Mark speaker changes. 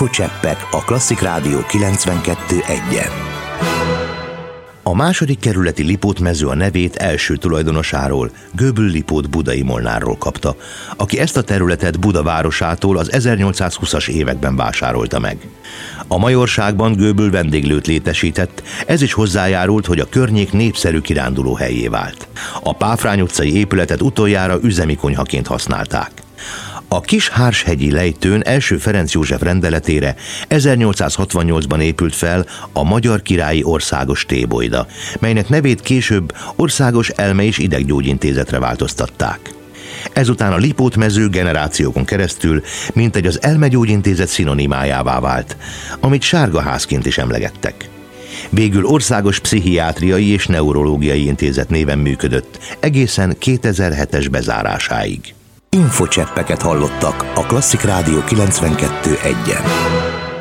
Speaker 1: Infocseppek a Klasszik Rádió 92.1-en. A második kerületi Lipót-mező a nevét első tulajdonosáról, Göböl Lipót budai molnárról kapta, aki ezt a területet Buda városától az 1820-as években vásárolta meg. A majorságban Göböl vendéglőt létesített, ez is hozzájárult, hogy a környék népszerű kirándulóhellyé vált. A Páfrány utcai épületet utoljára üzemi konyhaként használták. A kis Hárshegyi lejtőn első Ferenc József rendeletére 1868-ban épült fel a Magyar Királyi Országos Tébolyda, melynek nevét később Országos Elme- és Ideggyógyintézetre változtatták. Ezután a Lipót-mező generációkon keresztül mintegy az elmegyógyintézet szinonimájává vált, amit Sárgaházként is emlegettek. Végül Országos Pszichiátriai és Neurológiai Intézet néven működött, egészen 2007-es bezárásáig.
Speaker 2: Infocseppeket hallottak a Klasszik Rádió 92.1-en.